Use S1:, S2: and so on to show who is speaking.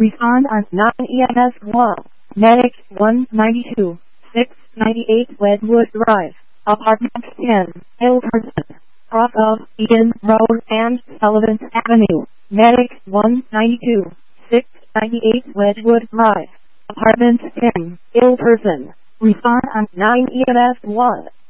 S1: Respond on 9 EMS 1. Medic 192, 698 Wedgwood Drive, Apartment 10, Ilperson, cross of Egan Road and Sullivan Avenue. Medic 192, 698 Wedgwood Drive, Apartment 10, Ilperson. Respond on 9 EMS 1.